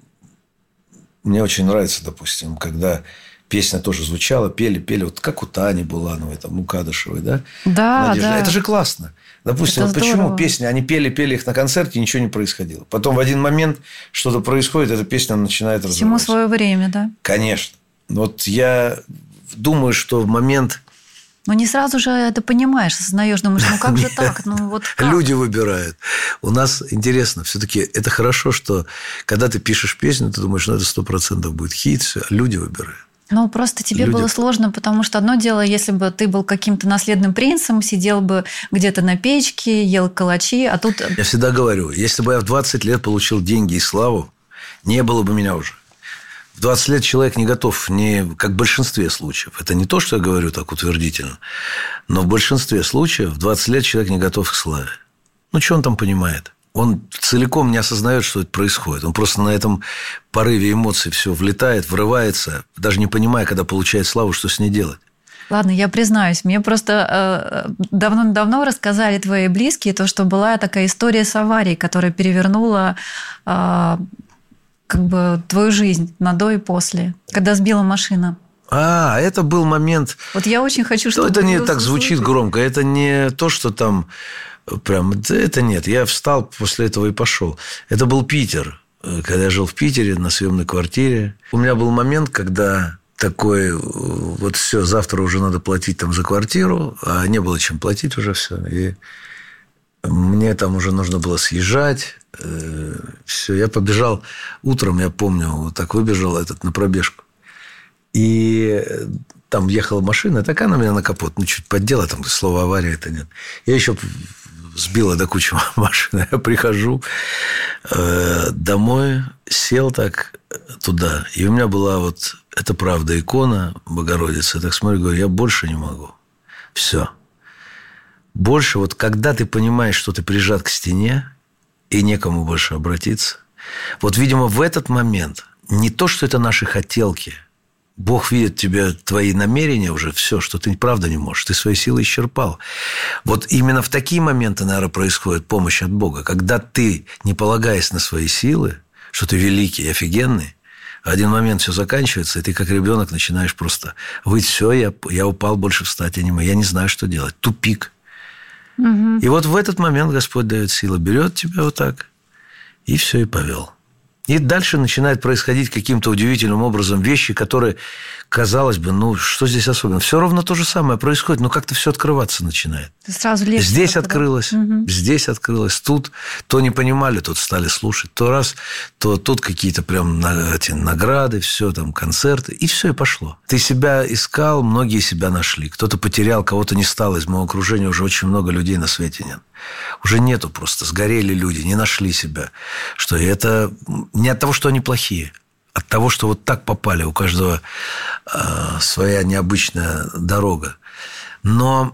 Мне очень нравится, допустим, когда песня тоже звучала, пели, вот как у Тани Булановой, там, у Кадышевой, да? Да, Надежда. да. Это же классно. Допустим, вот почему песни, они пели их на концерте, и ничего не происходило. Потом в один момент что-то происходит, эта песня начинает развиваться. Всему свое время, да? Конечно. Вот я думаю, что в момент... Ну, не сразу же это понимаешь, осознаешь, думаешь, ну, как же так? Ну, вот как? Люди выбирают. У нас интересно. Все-таки это хорошо, что когда ты пишешь песню, ты думаешь, ну, это 100% будет хит, все. Люди выбирают. Ну, просто тебе было сложно, потому что одно дело, если бы ты был каким-то наследным принцем, сидел бы где-то на печке, ел калачи, а тут... Я всегда говорю, если бы я в 20 лет получил деньги и славу, не было бы меня уже. В 20 лет человек не готов, как в большинстве случаев. Это не то, что я говорю так утвердительно, но в большинстве случаев в 20 лет человек не готов к славе. Ну, что он там понимает? Он целиком не осознает, что это происходит. Он просто на этом порыве эмоций все влетает, врывается, даже не понимая, когда получает славу, что с ней делать. Ладно, я признаюсь, мне просто давно рассказали твои близкие, то, что была такая история с аварией, которая перевернула... как бы твою жизнь на до и после, когда сбила машина. Это был момент... Вот я очень хочу, чтобы... Это не так звучит громко. Это не то, что там прям... Это нет. Я встал после этого и пошел. Это был Питер. Когда я жил в Питере на съемной квартире. У меня был момент, когда такой... Вот все, завтра уже надо платить там за квартиру. А не было чем платить уже все. И мне там уже нужно было съезжать. Все, я побежал утром, я помню, вот так выбежал на пробежку. И там ехала машина, такая на меня на капот, чуть поддела, там слова авария это нет. Я еще сбила до кучи машины. Я прихожу домой, сел так туда, и у меня была вот, это правда, икона Богородицы. Я так смотрю, говорю, я больше не могу. Все. Больше вот, когда ты понимаешь, что ты прижат к стене, и некому больше обратиться. Вот, видимо, в этот момент не то, что это наши хотелки. Бог видит тебя, твои намерения уже, все, что ты правда не можешь. Ты свои силы исчерпал. Вот именно в такие моменты, наверное, происходит помощь от Бога. Когда ты, не полагаясь на свои силы, что ты великий, офигенный, в один момент все заканчивается, и ты как ребенок начинаешь просто выть, все, я упал, больше встать я не могу. Я не знаю, что делать. Тупик. И вот в этот момент Господь дает силы, берет тебя вот так, и все, и повел. И дальше начинает происходить каким-то удивительным образом вещи, которые, казалось бы, ну, что здесь особенно? Все ровно то же самое происходит, но как-то все открываться начинает. Сразу легче. Здесь открылось, здесь открылось, тут то не понимали, тут стали слушать, то раз, то тут какие-то прям эти награды, все там, концерты, и все, и пошло. Ты себя искал, многие себя нашли. Кто-то потерял, кого-то не стало. Из моего окружения уже очень много людей на свете нет. Уже нету просто, сгорели люди, не нашли себя. Что это не от того, что они плохие, от того, что вот так попали. У каждого своя необычная дорога. Но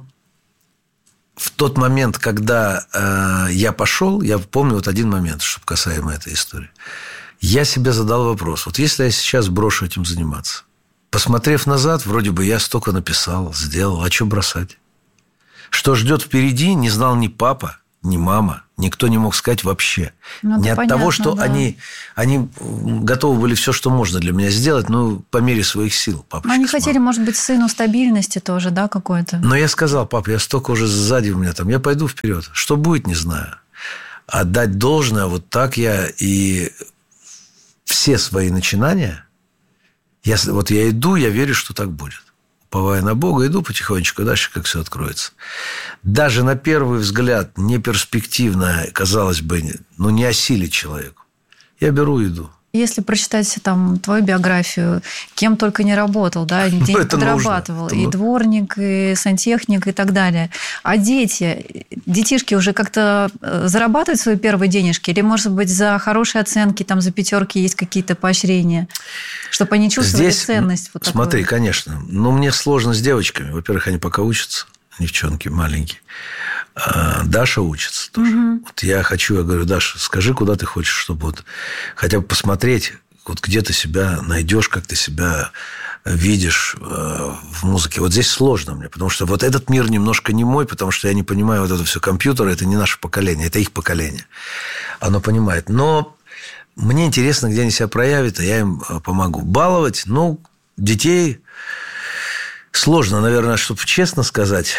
в тот момент, когда я пошел, я помню вот один момент, что касаемо этой истории. Я себе задал вопрос. Вот если я сейчас брошу этим заниматься, посмотрев назад, вроде бы я столько написал, сделал, а что бросать? Что ждет впереди, не знал ни папа, ни мама. Никто не мог сказать вообще. Ну, не от понятно, того, что да. они готовы были все, что можно для меня сделать, ну, по мере своих сил. Они хотели, может быть, сыну стабильности тоже, да, какой-то? Но я сказал: пап, я столько уже сзади у меня там, я пойду вперед. Что будет, не знаю. Отдать должное, вот так я и все свои начинания, я иду, я верю, что так будет. Уповая на Бога, иду потихонечку дальше, как все откроется. Даже на первый взгляд неперспективно, казалось бы, ну, не осилить человеку. Я беру и иду. Если прочитать там твою биографию, кем только не работал, да, где не подрабатывал, и дворник, и сантехник, и так далее. А детишки уже как-то зарабатывают свои первые денежки? Или, может быть, за хорошие оценки, там, за пятерки есть какие-то поощрения, чтобы они чувствовали здесь, ценность? Вот смотри, такую? Конечно. Но мне сложно с девочками. Во-первых, они пока учатся, девчонки маленькие. Даша учится тоже. Вот я говорю: Даша, скажи, куда ты хочешь, чтобы вот хотя бы посмотреть, вот где ты себя найдешь, как ты себя видишь в музыке. Вот здесь сложно мне, потому что вот этот мир немножко не мой, потому что я не понимаю вот это все компьютеры, это не наше поколение, это их поколение. Оно понимает. Но мне интересно, где они себя проявят, и я им помогу. Баловать, ну, детей сложно, наверное, чтобы честно сказать.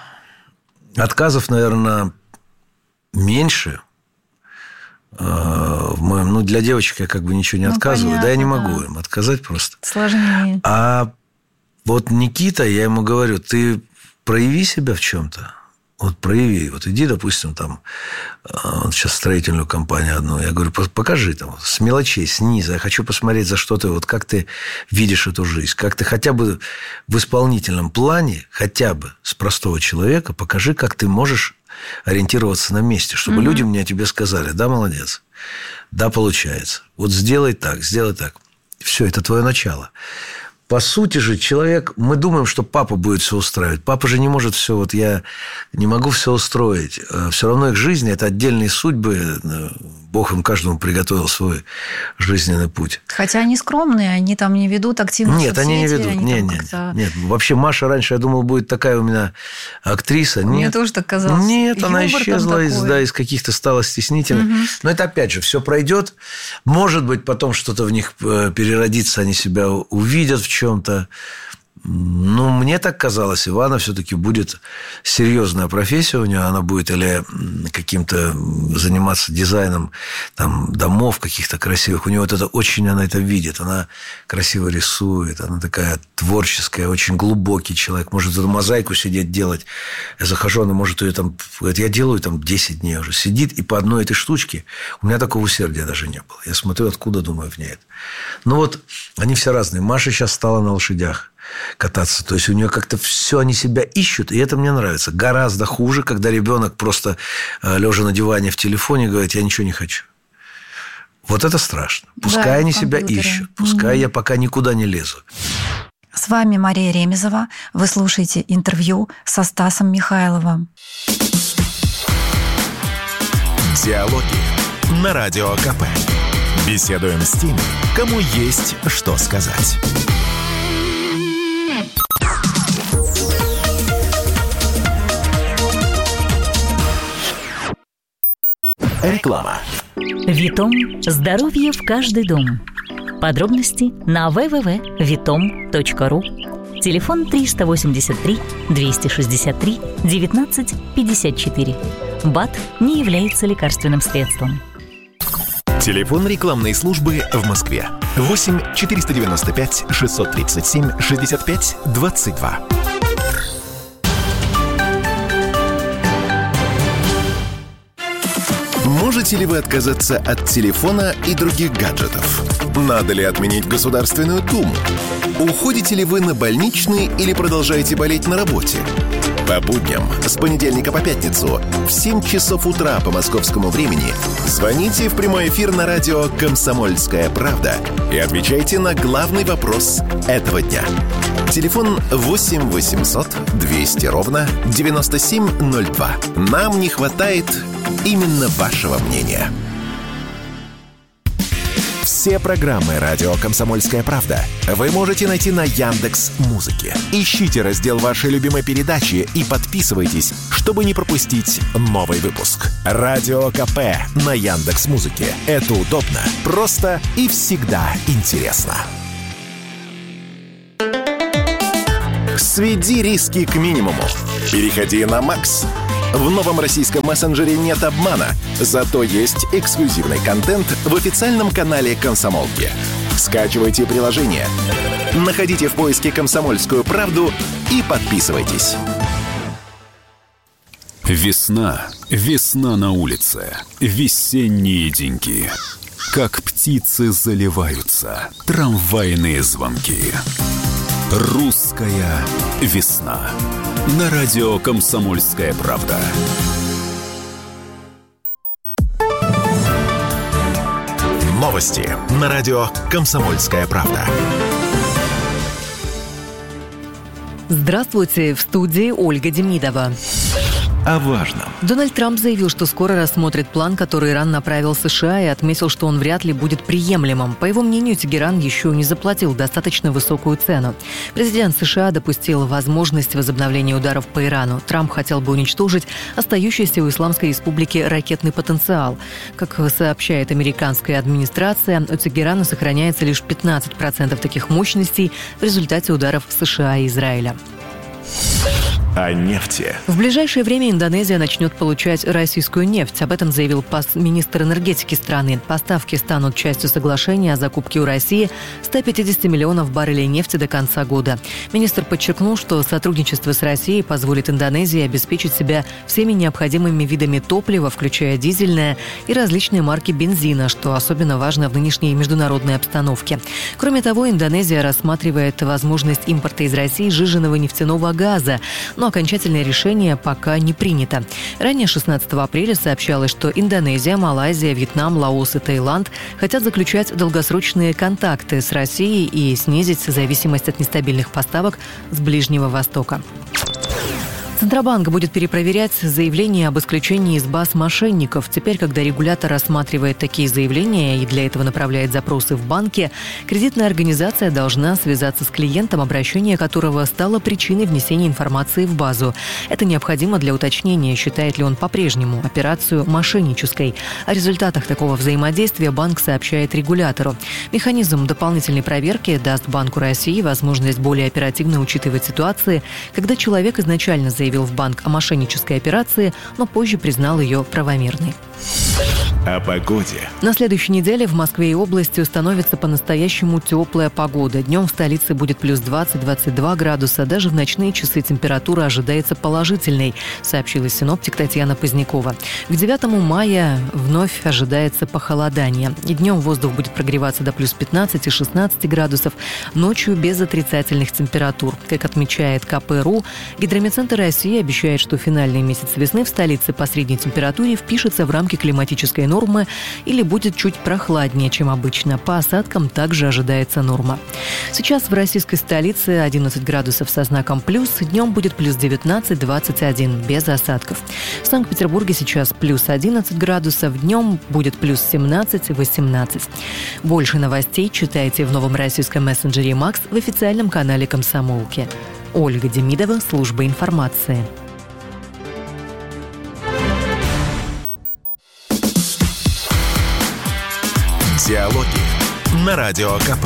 Отказов, наверное, меньше. Ну, для девочек я как бы ничего не отказываю. Понятно, да, я не могу им отказать просто. Сложнее. А вот Никита, я ему говорю: ты прояви себя в чем-то. Вот прояви. Вот иди, допустим, там, он сейчас строительную компанию одну. Я говорю: покажи там, с мелочей, снизу. Я хочу посмотреть, за что ты, вот как ты видишь эту жизнь. Как ты хотя бы в исполнительном плане, хотя бы с простого человека, покажи, как ты можешь ориентироваться на месте. Чтобы люди мне о тебе сказали: да, молодец, да, получается. Вот сделай так, сделай так. Все, это твое начало. По сути же, человек, мы думаем, что папа будет все устраивать. Папа же не может все, вот я не могу все устроить. Все равно их жизнь – это отдельные судьбы. Бог им каждому приготовил свой жизненный путь. Хотя они скромные, они там не ведут активно. Нет, они не ведут. Нет. Вообще Маша раньше, я думал, будет такая у меня актриса. Нет. Мне тоже так казалось. Нет, она исчезла из каких-то, стала стеснительной. Но это опять же, все пройдет. Может быть, потом что-то в них переродится, они себя увидят в чем-то. Ну, мне так казалось, Ивана все-таки будет серьезная профессия у нее, она будет или каким-то заниматься дизайном там, домов каких-то красивых. У нее вот это очень, она это видит, она красиво рисует, она такая творческая, очень глубокий человек, может эту мозаику сидеть делать. Я захожу, она может ее там, говорит: я делаю там 10 дней уже, сидит, и по одной этой штучке у меня такого усердия даже не было. Я смотрю, откуда, думаю, в ней это. Ну вот, они все разные. Маша сейчас стала на лошадях кататься. То есть у нее как-то все, они себя ищут, и это мне нравится. Гораздо хуже, когда ребенок просто лежа на диване в телефоне говорит: я ничего не хочу. Вот это страшно. Пускай они себя ищут. Пускай я пока никуда не лезу. С вами Мария Ремезова. Вы слушаете интервью со Стасом Михайловым. Диалоги на Радио КП. Беседуем с теми, кому есть что сказать. Реклама. Витом. Здоровье в каждый дом. Подробности на www.vitom.ru. Телефон 383 263 19 54. БАД не является лекарственным средством. Телефон рекламной службы в Москве. 8 495 637 65 22. Можете ли вы отказаться от телефона и других гаджетов? Надо ли отменить Государственную Думу? Уходите ли вы на больничный или продолжаете болеть на работе? По будням с понедельника по пятницу в 7 часов утра по московскому времени звоните в прямой эфир на радио «Комсомольская правда» и отвечайте на главный вопрос этого дня. Телефон 8 800 200 ровно 9702. Нам не хватает именно вашего мнения. Все программы «Радио Комсомольская правда» вы можете найти на Яндекс.Музыке. Ищите раздел вашей любимой передачи и подписывайтесь, чтобы не пропустить новый выпуск. Радио КП на Яндекс.Музыке. Это удобно, просто и всегда интересно. Сведи риски к минимуму. Переходи на Макс. В новом российском мессенджере нет обмана, зато есть эксклюзивный контент в официальном канале «Комсомолки». Скачивайте приложение, находите в поиске «Комсомольскую правду» и подписывайтесь. Весна, весна на улице, весенние деньки. Как птицы заливаются трамвайные звонки. Русская весна. На радио «Комсомольская правда». Новости на радио «Комсомольская правда». Здравствуйте, в студии Ольга Демидова. О важном. Дональд Трамп заявил, что скоро рассмотрит план, который Иран направил США, и отметил, что он вряд ли будет приемлемым. По его мнению, Тегеран еще не заплатил достаточно высокую цену. Президент США допустил возможность возобновления ударов по Ирану. Трамп хотел бы уничтожить остающийся у Исламской Республики ракетный потенциал. Как сообщает американская администрация, у Тегерана сохраняется лишь 15% таких мощностей в результате ударов США и Израиля. О нефти. В ближайшее время Индонезия начнет получать российскую нефть. Об этом заявил министр энергетики страны. Поставки станут частью соглашения о закупке у России 150 миллионов баррелей нефти до конца года. Министр подчеркнул, что сотрудничество с Россией позволит Индонезии обеспечить себя всеми необходимыми видами топлива, включая дизельное и различные марки бензина, что особенно важно в нынешней международной обстановке. Кроме того, Индонезия рассматривает возможность импорта из России сжиженного нефтяного газа, но окончательное решение пока не принято. Ранее 16 апреля сообщалось, что Индонезия, Малайзия, Вьетнам, Лаос и Таиланд хотят заключать долгосрочные контакты с Россией и снизить зависимость от нестабильных поставок с Ближнего Востока. Центробанк будет перепроверять заявления об исключении из баз мошенников. Теперь, когда регулятор рассматривает такие заявления и для этого направляет запросы в банки, кредитная организация должна связаться с клиентом, обращение которого стало причиной внесения информации в базу. Это необходимо для уточнения, считает ли он по-прежнему операцию мошеннической. О результатах такого взаимодействия банк сообщает регулятору. Механизм дополнительной проверки даст Банку России возможность более оперативно учитывать ситуации, когда человек изначально заявил в банк о мошеннической операции, но позже признал ее правомерной. О погоде. На следующей неделе в Москве и области установится по-настоящему теплая погода. Днем в столице будет плюс 20-22 градуса. Даже в ночные часы температура ожидается положительной, сообщила синоптик Татьяна Позднякова. К 9 мая вновь ожидается похолодание. И днем воздух будет прогреваться до плюс 15 и 16 градусов. Ночью без отрицательных температур. Как отмечает КП.ру, Гидрометцентр России обещает, что финальный месяц весны в столице по средней температуре впишется в рамки климатической нормы или будет чуть прохладнее, чем обычно. По осадкам также ожидается норма. Сейчас в российской столице 11 градусов со знаком плюс, днем будет плюс 19-21, без осадков. В Санкт-Петербурге сейчас плюс 11 градусов, днем будет плюс 17-18. Больше новостей читайте в новом российском мессенджере «Макс» в официальном канале «Комсомолки». Ольга Демидова, служба информации. Диалоги на Радио КП.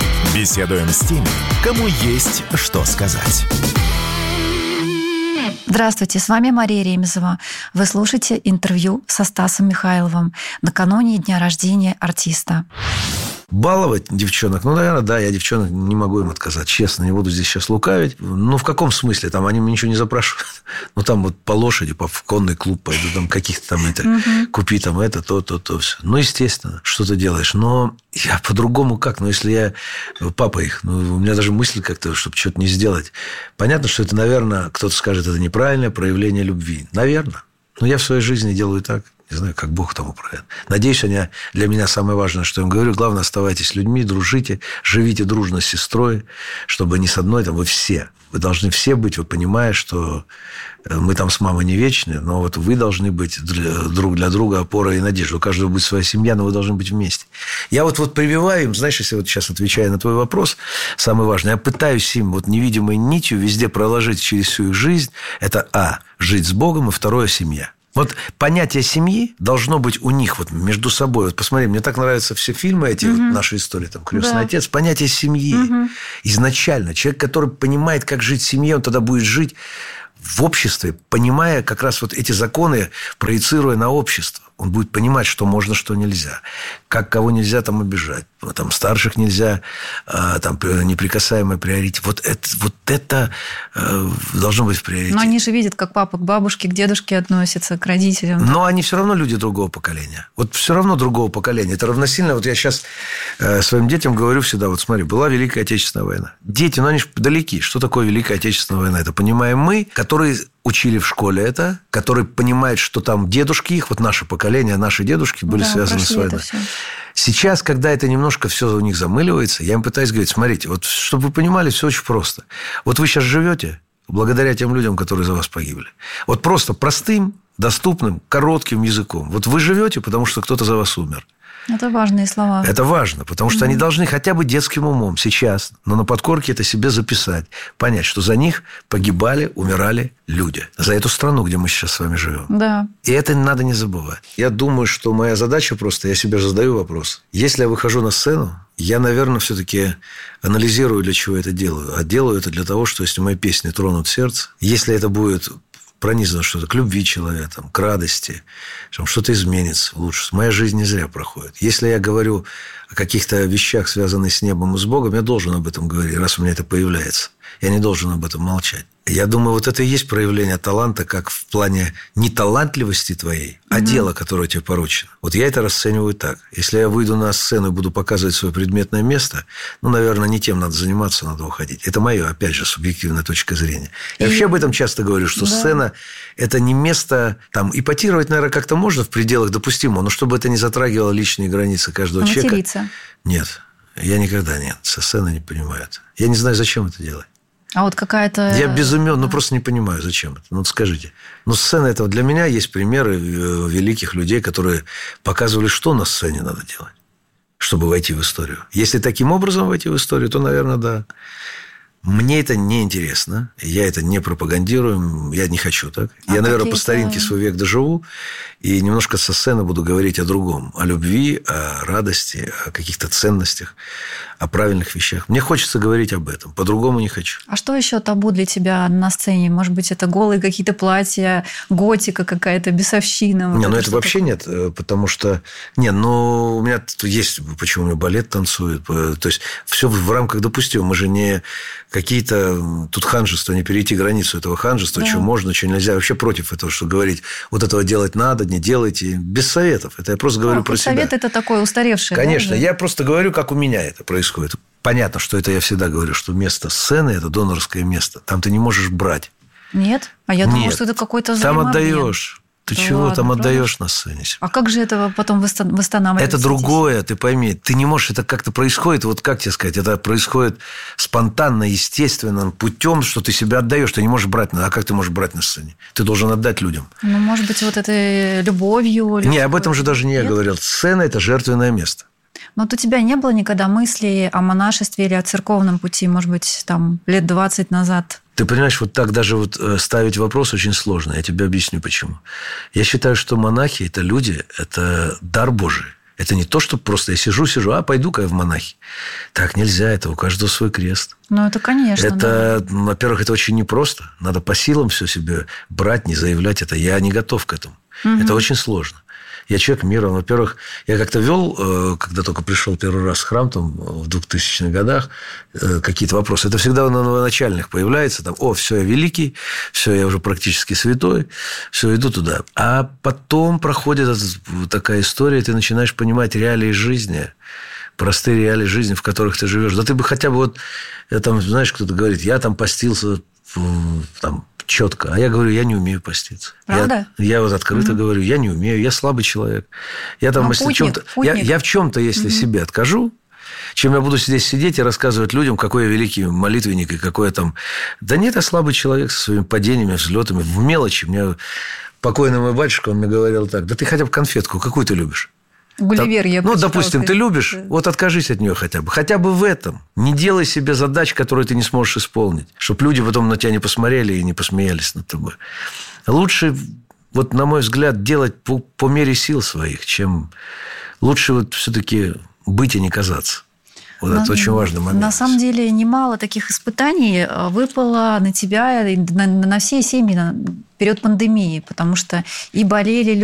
Беседуем с теми, кому есть что сказать. Здравствуйте, с вами Мария Ремезова. Вы слушаете интервью со Стасом Михайловым накануне дня рождения артиста. Баловать девчонок, наверное, да, я девчонок не могу им отказать. Честно, не буду здесь сейчас лукавить. В каком смысле? Там они мне ничего не запрашивают. Там вот по лошади, в конный клуб пойду, там каких-то там купи там это, то, все. Естественно, что ты делаешь. Но я по-другому как? Если я папа их, у меня даже мысль как-то, чтобы что-то не сделать. Понятно, что это, наверное, кто-то скажет, это неправильное проявление любви. Наверное. Но я в своей жизни делаю так. Не знаю, как Бог тому управляет. Надеюсь, для меня самое важное, что я им говорю, главное, оставайтесь людьми, дружите, живите дружно с сестрой, чтобы не с одной, вы все. Вы должны все быть, вы понимаете, что мы там с мамой не вечны, но вот вы должны быть друг для друга опорой и надеждой. У каждого будет своя семья, но вы должны быть вместе. Я вот прививаю им, знаешь, если сейчас отвечая на твой вопрос, самое важное, я пытаюсь им невидимой нитью везде проложить через всю их жизнь. Это жить с Богом, и второе – семья. Понятие семьи должно быть у них между собой. Посмотри, мне так нравятся все фильмы эти, наши истории, «Крестный отец». Понятие семьи. Изначально. Человек, который понимает, как жить в семье, он тогда будет жить в обществе, понимая как раз эти законы, проецируя на общество. Он будет понимать, что можно, что нельзя. Как кого нельзя обижать. Старших нельзя, неприкасаемый приоритет. Это должно быть в приоритете. Но они же видят, как папа к бабушке, к дедушке относится, к родителям. Но они все равно люди другого поколения. Все равно другого поколения. Это равносильно. Я сейчас своим детям говорю всегда, смотри, была Великая Отечественная война. Дети, они же далеки. Что такое Великая Отечественная война? Это понимаем мы, которые учили в школе это, которые понимают, что там дедушки их, наше поколение, наши дедушки были связаны с войной. Сейчас, когда это немножко все у них замыливается, я им пытаюсь говорить, смотрите, чтобы вы понимали, все очень просто. Вы сейчас живете благодаря тем людям, которые за вас погибли. Просто простым, доступным, коротким языком. Вы живете, потому что кто-то за вас умер. Это важные слова. Это важно, потому что они должны хотя бы детским умом сейчас, но на подкорке это себе записать, понять, что за них погибали, умирали люди. За эту страну, где мы сейчас с вами живем. Да. И это надо не забывать. Я думаю, что моя задача просто, я себе задаю вопрос. Если я выхожу на сцену, я, наверное, все-таки анализирую, для чего я это делаю. А делаю это для того, что если мои песни тронут сердце, если это будет пронизано что-то к любви человека, к радости, что-то изменится лучше. Моя жизнь не зря проходит. Если я говорю о каких-то вещах, связанных с небом и с Богом, я должен об этом говорить, раз у меня это появляется. Я не должен об этом молчать. Я думаю, это и есть проявление таланта, как в плане не талантливости твоей, а дела, которое тебе поручено. Я это расцениваю так. Если я выйду на сцену и буду показывать свое предметное место, наверное, не тем надо заниматься, надо уходить. Это мое, опять же, субъективная точка зрения. Я вообще об этом часто говорю, что сцена – это не место... Ипотировать, наверное, как-то можно в пределах допустимого, но чтобы это не затрагивало личные границы каждого человека. Материться. Нет, я никогда нет. Со сцены не понимаю это. Я не знаю, зачем это делать. А какая-то... Я без имен, просто не понимаю, зачем это. Скажите. Сцена этого для меня есть примеры великих людей, которые показывали, что на сцене надо делать, чтобы войти в историю. Если таким образом войти в историю, то, наверное, да. Мне это не интересно, я это не пропагандирую, я не хочу так. Я, наверное, по старинке свой век доживу и немножко со сцены буду говорить о другом, о любви, о радости, о каких-то ценностях, о правильных вещах. Мне хочется говорить об этом, по-другому не хочу. А что еще табу для тебя на сцене? Может быть, это голые какие-то платья, готика какая-то, бесовщина? Это вообще нет, потому что... у меня есть... Почему у меня балет танцует? То есть, все в рамках допустимого. Мы же не какие-то... Тут ханжества, не перейти границу этого ханжества, что можно, что нельзя. Вообще против этого, что говорить, этого делать надо, не делайте. Без советов. Это я просто говорю про себя. Совет – это такое устаревшее. Конечно. Я просто говорю, как у меня это происходит. Понятно, что это я всегда говорю, что место сцены – это донорское место. Там ты не можешь брать. Нет? А я думала, что это какой-то там отдаешь. Ты чего там отдаешь на сцене? А как же это потом восстанавливается? Это другое, ты пойми. Ты не можешь, это как-то происходит, как тебе сказать, это происходит спонтанно, естественным путем, что ты себя отдаешь. Ты не можешь брать, а как ты можешь брать на сцене? Ты должен отдать людям. Может быть, этой любовью? Не, об этом же даже не я говорил. Сцена – это жертвенное место. Но у тебя не было никогда мыслей о монашестве или о церковном пути, может быть, лет 20 назад? Ты понимаешь, так даже ставить вопрос очень сложно. Я тебе объясню, почему. Я считаю, что монахи – это люди, это дар Божий. Это не то, что просто я сижу, пойду-ка я в монахи. Так нельзя, это у каждого свой крест. Ну, это, конечно. Это, во-первых, это очень непросто. Надо по силам все себе брать, не заявлять это. Я не готов к этому. Это очень сложно. Я человек мира. Во-первых, я как-то вел, когда только пришел первый раз в храм, там, в 2000-х годах, какие-то вопросы. Это всегда на новоначальных появляется. Там, все, я великий, все, я уже практически святой, все, иду туда. А потом проходит такая история, и ты начинаешь понимать реалии жизни, простые реалии жизни, в которых ты живешь. Да ты бы хотя бы там, знаешь, кто-то говорит, я там постился, там, четко. А я говорю, я не умею поститься. Правда? Я открыто говорю, я не умею, я слабый человек. Я там, если я в чем-то, если себе откажу, чем я буду здесь сидеть и рассказывать людям, какой я великий молитвенник и какой я там... Да нет, я слабый человек со своими падениями, взлетами, в мелочи. Мне покойный мой батюшка, он мне говорил так, да ты хотя бы конфетку, какую ты любишь? Гулливер, я прочитала. Допустим, ты любишь, откажись от нее хотя бы. Хотя бы в этом. Не делай себе задач, которые ты не сможешь исполнить. Чтобы люди потом на тебя не посмотрели и не посмеялись над тобой. Лучше, на мой взгляд, делать по мере сил своих, чем лучше все-таки быть и не казаться. Это очень важный момент. На самом деле, немало таких испытаний выпало на тебя и на все семьи в период пандемии, потому что и болели